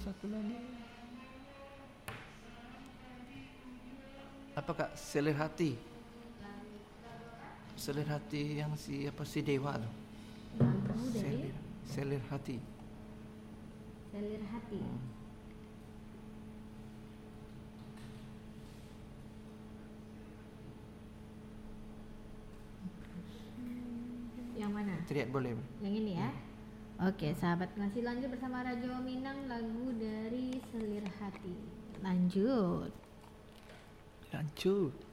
satu lagi. Apa Kak? Selir hati. Selir hati yang si Dewa tuh. Lagu dari Selir hati. Selir Hati. Yang mana? Teriak boleh. Yang ini ya. Oke, sahabat masih lanjut bersama Radio Minang, lagu dari Selir Hati. Lanjut.